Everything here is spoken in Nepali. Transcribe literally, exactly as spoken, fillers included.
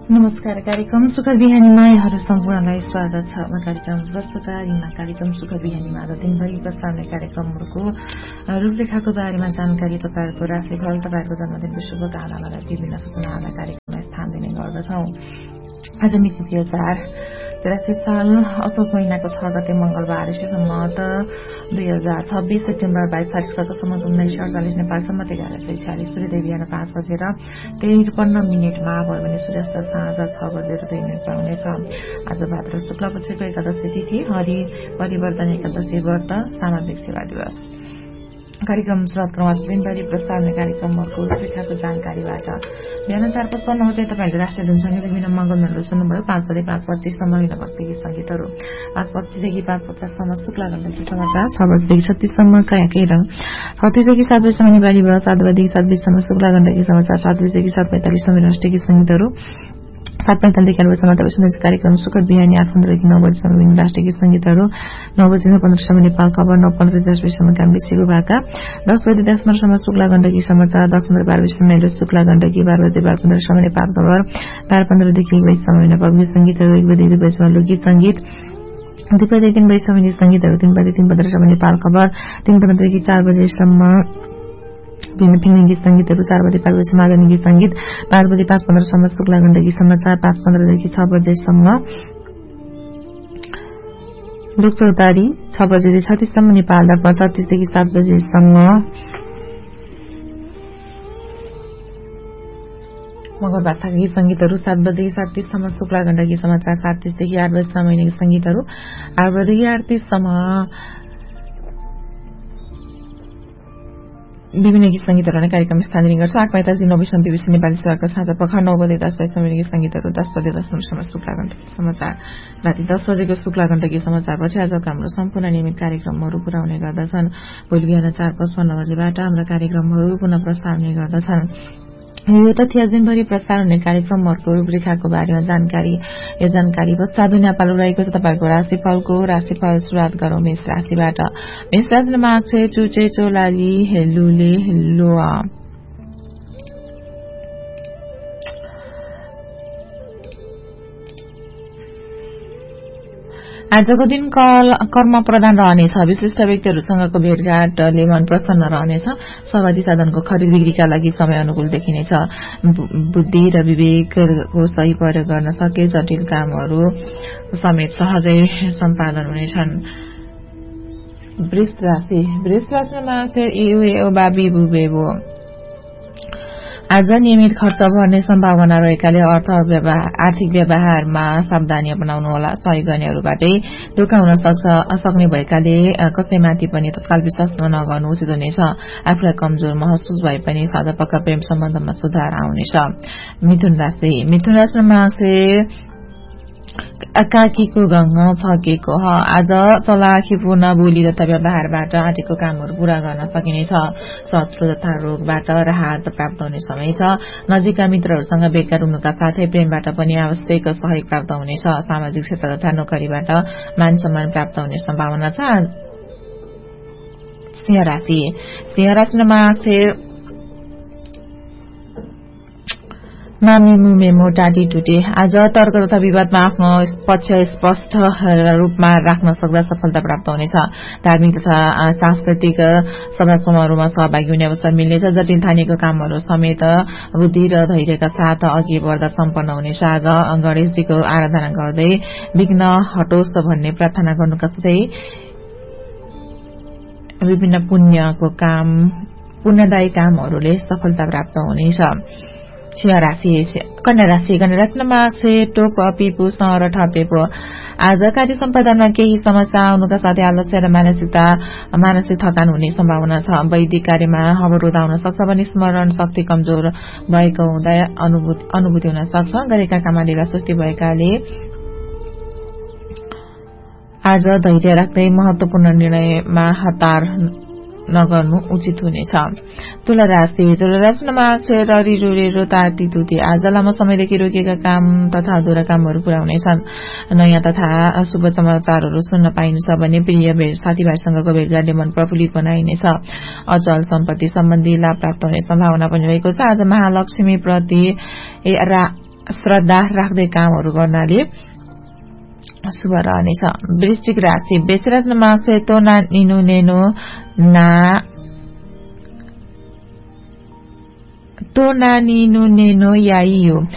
नमस्कार। कार्यक्रम सुख बिहानीमा यहाँहरू सम्पूर्णलाई स्वागत छ। म कार्यक्रम प्रस्तुता रिमा। कार्यक्रम सुख बिहानीमा आज दिनभरि प्रसारण कार्यक्रमहरूको रूपरेखाको बारेमा जानकारी, तपाईँहरूको राशिफल, तपाईँहरूको जन्मदिनको शुभकामनालाई विभिन्न सूचनाहरूलाई कार्यक्रममा स्थान दिने गर्दछौं। आज मिति दुई हजार त्रियासी साल असोज महिनाको छ गते मंगलबार सम्मत दुई हजार छब्बीस सेप्टेम्बर बाइस तारिक सम्मत उन्नाइस सय अडचालिस नेपाल सम्मत एघार सय छ्यालिस सूर्यदेव बिहान पाँच बजेर त्रिपन्न मिनटमा भयो भने सूर्यास्त साँझ छ बजेर दुई मिनटमा हुनेछ। आज भाद्र शुक्ल पक्षको एकादशी तिथि, हरि परिवर्तन एकादशी व्रत, सामाजिक सेवा दिवस। कार्यक्रम सुरुवात क्रममा दिनभरि प्रसारण कार्यक्रमहरूको रूपरेखाको जानकारीबाट बिहान चार पचपन्न बजे तपाईँले राष्ट्रिय धुनसँगै विभिन्न मङ्गलहरू सुन्नुभयो। पाँच बजे पाँच पच्चीससम्म भक्ति गीत संगीतहरू, पाँच पच्चीसदेखि पाँच पचाससम्म शुक्ला गण्डकी समाचार, छ बजेदेखि छत्तीससम्म कायाकै रङ, छत्तीसदेखि सात बजीसम्म नेपाली भाषा, सात बजेदेखि सात बजीसम्म शुक्ला गण्डकी समाचार, सात बजेदेखि सात पैंतालिससम्म राष्ट्रिय गीत संगीतहरू, सात पैंतालिसदेखि आठ बजीसम्म तपाईँ कार्यक्रम सुख बिहानी, आठ पन्ध्रदेखि नौ बजीसम्म विभिन्न राष्ट्रिय गीत संगीतहरू, नौ बजीसम्म पन्ध्रसम्म नेपाल खबर, नौ पन्ध्र दस बजीसम्म काम बेसीको भाका, दस बजे दस पन्ध्रसम्म शुक्ला गण्डकी समाचार, दस पन्ध्र बाह्र बजीसम्म हेलो शुक्ला गण्डकी, बाह्र बजे बाह्र पन्ध्रसम्म नेपाल खबर, बाह्र पन्ध्रदेखि एक बजीसम्म नेपाल गीत संगीतहरू, एक बजे दुई बजीसम्म लोकगीत संगीत, दुई बजे तीन बजीसम्म गीत संगीतहरू, तीन बजे तीन पन्ध्रसम्म नेपाल खबर, तीन पन्ध्रदेखि चार बजेसम्म विभिन्न फिल्मी गीत संगीतहरू, चार बजे पाँच बजीसम्म आधुनिक गीत संगीत, पाँच बजे पाँच पन्ध्रसम्म शुक्ला गण्डकी समाचार, पाँच पन्ध्रदेखि छ बजेसम्म लोकचौतारी, छ बजेदेखि छत्तीससम्म नेपाल दर्पण, छत्तीसदेखि सात बजेसम्म मगर भाषाका गीत संगीतहरू, सात बजेदेखि सात तीससम्म शुक्ला गण्डकी समाचार, सात तीसदेखि आठ बजीसम्म गीत संगीतहरू, आठ बजेदेखि आठ तीससम्म विभिन्न गीत संगीतहरू कार्यक्रम स्थान दिने गर्छ। आठ पैंतालिस नौ बजीसम्म बीबीसी नेपाली सेवाको साझा पख, नौ बजे दस बजीसम्म गीत संगीतहरू, दस बजे दस मिनटसम्म शुक्ला गण्डकी समाचार, राति दस बजेको शुक्ला गण्डकी समाचारपछि आजको हाम्रो सम्पूर्ण नियमित कार्यक्रमहरू पूरा हुने गर्दछन्। भोलि बिहान चार पचपन्न बजेबाट हाम्रा कार्यक्रमहरू पुनः प्रसारण हुने गर्दछन्। यो तथ्य दिनभरि प्रसारण हुने कार्यक्रमहरूको रूपरेखाको बारेमा जानकारी। यो जानकारी पश्चात नेपाल रहेको छ तपाईँको राशिफलको। राशिफल सुरुवात गरौं मेष राशिबाट। मेष राशिले माग्छे चुचे चोलाली हेलुले हेलुआ। आजको दिन कर्म प्रधान रहनेछ। विशिष्ट व्यक्तिहरूसँगको भेटघाटले मन प्रसन्न रहनेछ। सहभागी साधनको खरिद बिक्रीका लागि समय अनुकूल देखिनेछ। बुद्धि र विवेकको सही प्रयोग गर्न सके जटिल कामहरू समेत सहजै सम्पादन हुनेछन्। वृष राशि। वृष राशिमा चाहिँ बाबी बुबेबो। आज नियमित खर्च भर्ने सम्भावना रहेकाले अर्थ आर्थिक व्यवहारमा सावधानी अपनाउनु होला। सहयोग गर्नेहरूबाटै धोका हुन सक्छ सक्ने भएकाले कसैमाथि पनि तत्काल विश्वास नगर्नु उचित हुनेछ। आफूलाई कमजोर महसुस भए पनि साझा पक्का प्रेम सम्बन्धमा सुधार आउनेछ। मिथुन राशि। मिथुन राशिमा चाहिँ काकीको गंग छकेको ह। आज चलाखीपूर्ण बोली तथा व्यवहारबाट आँटेको कामहरू पूरा गर्न सकिनेछ। शत्रु तथा रोगबाट राहत प्राप्त हुने समय छ। नजिकका मित्रहरूसँग भेटघाट हुनुका साथै प्रेमबाट पनि आवश्यक सहयोग प्राप्त हुनेछ। सामाजिक क्षेत्र तथा नोकरीबाट मान सम्मान प्राप्त हुने सम्भावना छ। सिंह राशि। सिंह राशिमा मामी मुमे मोटाटी टुटे। आज तर्क तथा विवादमा आफ्नो पक्ष स्पष्ट रूपमा राख्न सक्दा सफलता प्राप्त हुनेछ। धार्मिक तथा सांस्कृतिक सभा समारोहमा सहभागी हुने अवसर मिल्नेछ। जटिल ठानिएको कामहरू समेत बुद्धि र धैर्यका साथ अघि बढ्दा सम्पन्न हुनेछ। आज गणेशजीको आराधना गर्दै विघ्न हटोस् भन्ने प्रार्थना गर्नुका साथै विभिन्न पुण्यको काम पुण्यदायी कामहरूले सफलता प्राप्त हुनेछ। सिंह राशि। कन्या राशि। कन्या राशिमा टोप पिपु सर ठपेपो। आज कार्य सम्पादनमा केही समस्या आउनुका साथै आलस्य र मानसिकता मानसिक थकान हुने सम्भावना छ। वैदिक कार्यमा अवरोध आउन सक्छ भने स्मरण शक्ति कमजोर भएको हुँदा अनुभूति अनुभूति हुन सक्छ। गरेका काममा ढिला सुस्ती भएकाले आज धैर्य राख्दै महत्वपूर्ण निर्णयमा हतार नगर्नु उचित हुनेछ। तुला राशि। तुला राशिमा ररी रुरेरो ताती तुती। आज लामो समयदेखि रोकिएका काम तथा अधुरा कामहरू पूरा हुनेछन्। नयाँ तथा शुभ समाचारहरू सुन्न पाइनेछ भने प्रिय साथीभाइसँगको भेटघाटले मन प्रफुल्लित बनाइनेछ। अचल सम्पत्ति सम्बन्धी लाभ प्राप्त हुने सम्भावना पनि रहेको छ। आज महालक्ष्मी प्रति श्रद्धा राख्दै कामहरू गर्नाले शुभ रहनेछ। वृश्चिक राशि बेसरत नमासेतो ना निनु नेनो ना तो ना निनु नेनो याइयो